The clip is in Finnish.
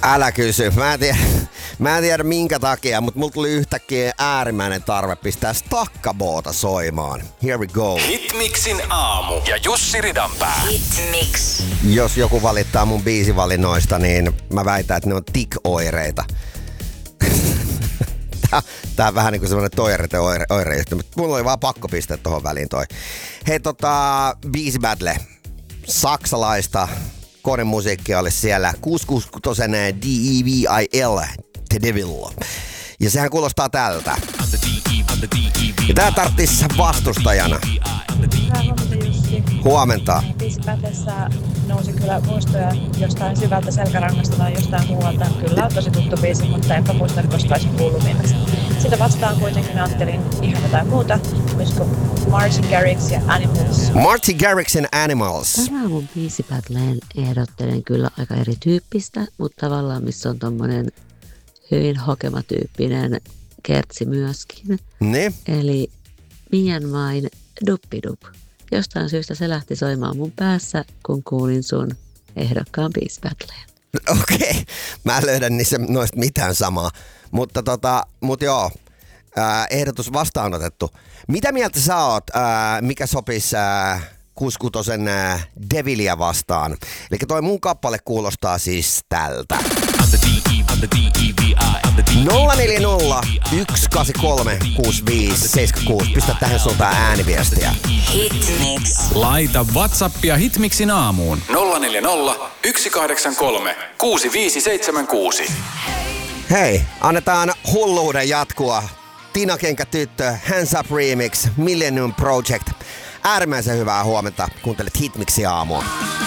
Älä kysy. Mä en tiedä minkä takia, mutta mulla tuli yhtäkkiä äärimmäinen tarve pistää Stakkaboota soimaan. Here we go. Hitmixin aamu ja Jussi Ridanpää. Hitmix. Jos joku valittaa mun biisivalinnoista, niin mä väitän, että ne on tik-oireita. Tää on vähän niinku semmonen oireyhtymä, mutta mulla oli vaan pakko pistää tohon väliin toi. Hei biisi battle. Saksalaista konemusiikkia oli siellä 666 DEVIL, The Devil. Ja sehän kuulostaa tältä. Ja tää tarttis vastustajana. Huomenta. Biisipätlessä nousi kyllä muistoja jostain syvältä selkärangasta tai jostain muualta. Kyllä on tosi tuttu biisi, mutta enpä muista, koska olisin kuullut viimeksi. Sitä vastaan kuitenkin ajattelin ihan jotain muuta, olisiko Martin Garrix ja Animals. Martin Garrix and Animals. Tänään mun biisipätleen ehdottelen kyllä aika erityyppistä, mutta tavallaan missä on tommonen hyvin hokematyyppinen kertsi myöskin. Ne? Eli Mien Main Duppidup. Jostain syystä se lähti soimaan mun päässä, kun kuulin sun ehdokkaan biisipätleen. Okei. Mä en löydä noista mitään samaa. Mutta joo, ehdotus vastaanotettu. Mitä mieltä sä oot, mikä sopisi 66 Devilia vastaan? Eli toi mun kappale kuulostaa siis tältä. 040 183 65 76. Pistä tähän suuntaan ääniviestiä. Hitmix. Laita WhatsAppia Hitmixin aamuun 040 183 6576. Hei, annetaan hulluuden jatkua. Tina Kenkä tyttö, Hands Up Remix, Millennium Project. Äärimmäisen hyvää huomenta. Kuuntelet Hitmixin aamua.